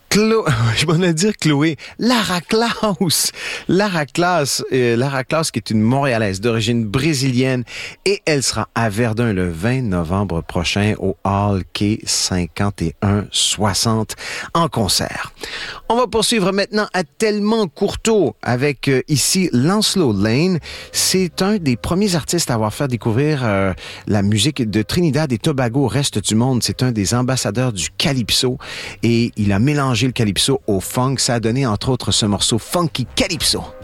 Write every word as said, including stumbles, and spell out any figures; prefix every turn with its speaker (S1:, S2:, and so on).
S1: Chlo... je m'en ai dire Chloé. Lara Klaus. Lara Klaus, euh, Lara Klaus qui est une Montréalaise d'origine brésilienne et elle sera à Verdun le vingt novembre prochain au Hall Quai cinquante et un soixante en concert. On va poursuivre maintenant à Tellement Courteau avec euh, ici Lancelot Lane. C'est un des premiers artistes à avoir fait découvrir euh, la musique de Trinidad et Tobago au reste du monde. C'est un des ambassadeurs du calypso et il a mélangé le calypso au funk. Ça a donné entre autres ce morceau Funky Calypso.